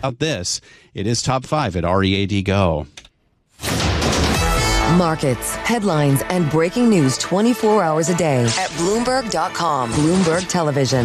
About this, it is top 5 at READ Go. Markets, headlines, and breaking news 24 hours a day at Bloomberg.com. Bloomberg Television.